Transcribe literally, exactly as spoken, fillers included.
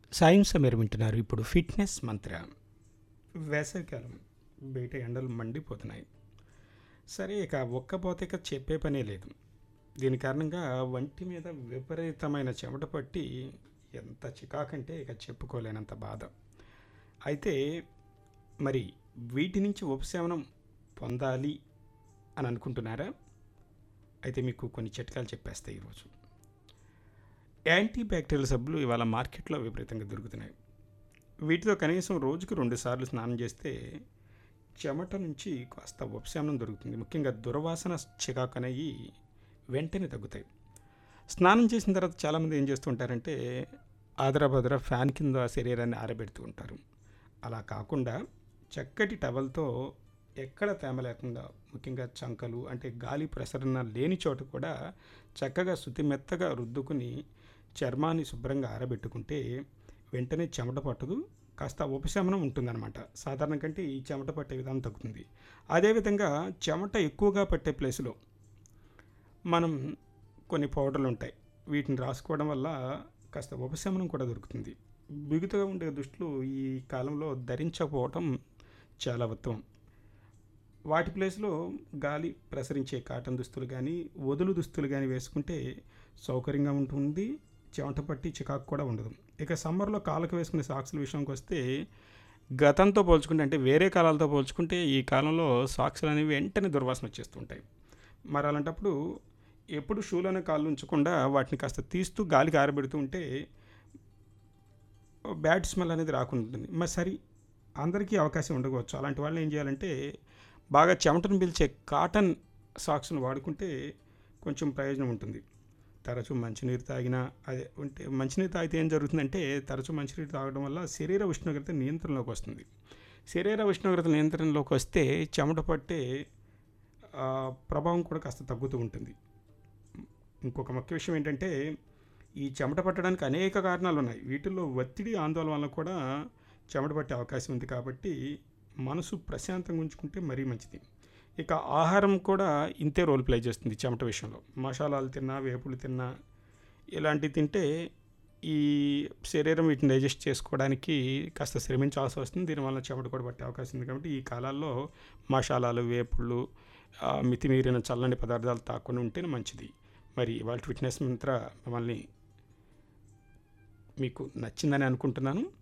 సాయం సమీర వింటున్నారు. ఇప్పుడు ఫిట్నెస్ మంత్ర. వేసవికాలం బయట ఎండలు మండిపోతున్నాయి. సరే, ఇక ఒక్కపోతే ఇక చెప్పే పనే లేదు. దీని కారణంగా వంటి మీద విపరీతమైన చెమట పట్టి ఎంత చికాకంటే ఇక చెప్పుకోలేనంత బాధ. అయితే మరి వీటి నుంచి ఉపశమనం పొందాలి అని అనుకుంటున్నారా? అయితే మీకు కొన్ని చిట్కాలు చెప్పేస్తాయి ఈరోజు. యాంటీ బ్యాక్టీరియల్ సబ్బులు ఇవాళ మార్కెట్లో విపరీతంగా దొరుకుతున్నాయి. వీటితో కనీసం రోజుకు రెండు సార్లు స్నానం చేస్తే చెమట నుంచి కాస్త ఉపశమనం దొరుకుతుంది. ముఖ్యంగా దుర్వాసన, చికాకు అనేవి వెంటనే తగ్గుతాయి. స్నానం చేసిన తర్వాత చాలామంది ఏం చేస్తుంటారంటే ఆదరాబదరా ఫ్యాన్ కింద శరీరాన్ని ఆరబెడుతూ ఉంటారు. అలా కాకుండా చక్కటి టవల్తో ఎక్కడ తేమ లేకుండా, ముఖ్యంగా చంకలు అంటే గాలి ప్రసరణ లేని చోట కూడా చక్కగా శుతి మెత్తగా రుద్దుకుని చర్మాన్ని శుభ్రంగా ఆరబెట్టుకుంటే వెంటనే చెమట పట్టదు, కాస్త ఉపశమనం ఉంటుందన్నమాట. సాధారణ కంటే ఈ చెమట పట్టే విధానం తగ్గుతుంది. అదేవిధంగా చెమట ఎక్కువగా పట్టే ప్లేస్లో మనం కొన్ని పౌడర్లు ఉంటాయి, వీటిని రాసుకోవడం వల్ల కాస్త ఉపశమనం కూడా దొరుకుతుంది. బిగుతుగా ఉండే దుస్తులు ఈ కాలంలో ధరించకపోవటం చాలా ఉత్తమం. వాటి ప్లేస్లో గాలి ప్రసరించే కాటన్ దుస్తులు కానీ, వదులు దుస్తులు కానీ వేసుకుంటే సౌకర్యంగా ఉంటుంది. చెమట పట్టి చికాకు కూడా ఉండదు. ఇక సమ్మర్లో కాళ్ళకు వేసుకునే సాక్స్ల విషయానికి వస్తే గతంతో పోల్చుకుంటే, అంటే వేరే కాలాలతో పోల్చుకుంటే ఈ కాలంలో సాక్స్లు అనేవి వెంటనే దుర్వాసన వచ్చేస్తుంటాయి. మరి అలాంటప్పుడు ఎప్పుడు షూలోనే కాళ్ళు ఉంచకుండా వాటిని కాస్త తీస్తూ గాలికి ఆరబెడుతూ ఉంటే బ్యాడ్ స్మెల్ అనేది రాకుండా ఉంటుంది. మరి సరి అందరికీ అవకాశం ఉండకపోవచ్చు. అలాంటి వాళ్ళు ఏం చేయాలంటే బాగా చెమటను పీల్చే కాటన్ సాక్స్ను వాడుకుంటే కొంచెం ప్రయోజనం ఉంటుంది. తరచూ మంచినీరు తాగినా అదే ఉంటే, మంచినీరు తాగితే ఏం జరుగుతుందంటే తరచూ మంచినీరు తాగడం వల్ల శరీర ఉష్ణోగ్రత నియంత్రణలోకి వస్తుంది. శరీర ఉష్ణోగ్రత నియంత్రణలోకి వస్తే చెమట పట్టే ప్రభావం కూడా కాస్త తగ్గుతూ ఉంటుంది. ఇంకొక ముఖ్య విషయం ఏంటంటే ఈ చెమట పట్టడానికి అనేక కారణాలు ఉన్నాయి. వీటిల్లో ఒత్తిడి, ఆందోళన వల్ల కూడా చెమట పట్టే అవకాశం ఉంది. కాబట్టి మనసు ప్రశాంతంగా ఉంచుకుంటే మరీ మంచిది. ఇక ఆహారం కూడా ఇంతే రోల్ ప్లే చేస్తుంది చెమట విషయంలో. మసాలాలు తిన్నా, వేపులు తిన్నా ఇలాంటివి తింటే ఈ శరీరం వీటిని డైజెస్ట్ చేసుకోవడానికి కాస్త శ్రమించాల్సి వస్తుంది. దీనివల్ల చెమట కూడా పట్టే అవకాశం ఉంది. కాబట్టి ఈ కాలాల్లో మసాలాలు, వేపుళ్ళు, మితిమీరిన చల్లని పదార్థాలు తాకుండా ఉంటేనే మంచిది. మరి వాళ్ళ ఫిట్నెస్ మంత్ర మిమ్మల్ని మీకు నచ్చిందని అనుకుంటున్నాను.